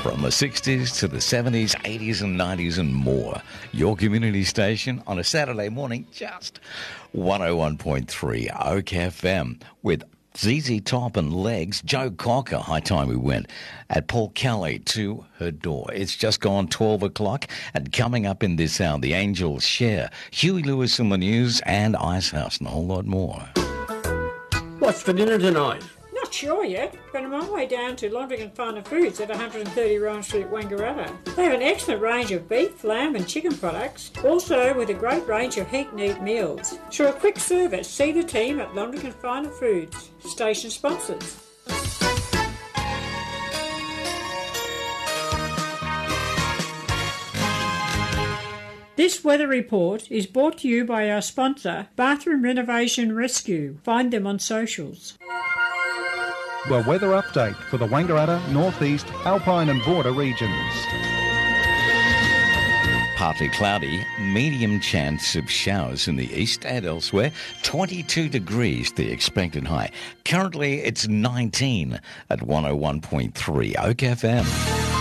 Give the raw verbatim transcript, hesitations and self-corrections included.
From the sixties to the seventies, eighties and nineties and more. Your community station on a Saturday morning, just one oh one point three Oak F M with Z Z Top and Legs. Joe Cocker, high time we went, at Paul Kelly to her door. It's just gone twelve o'clock, and coming up in this hour, the Angels share Huey Lewis in the news and Icehouse and a whole lot more. What's for dinner tonight? Not sure yet, but I'm on my way down to Londrigan Farmer Foods at one thirty Ryan Street, Wangaratta. They have an excellent range of beef, lamb and chicken products, also with a great range of heat and eat meals. For a quick service, see the team at Londrigan Farmer Foods, station sponsors. This weather report is brought to you by our sponsor, Bathroom Renovation Rescue. Find them on socials. The weather update for the Wangaratta, Northeast, Alpine and Border regions. Partly cloudy, medium chance of showers in the east and elsewhere. twenty-two degrees the expected high. Currently it's nineteen at one oh one point three Oak F M.